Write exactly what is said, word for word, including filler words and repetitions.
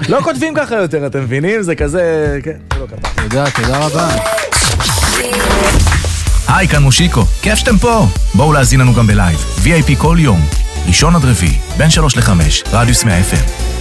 לא כותבים ככה יותר, אתם מבינים? זה כזה... תודה, תודה רבה. היי, כאן מושיקו, כיף שאתם פה. בואו להזין לנו גם בלייב, וי איי פי כל יום, ראשון עד רביעי, בין שלוש לחמש, רדיוס מאה אף אם.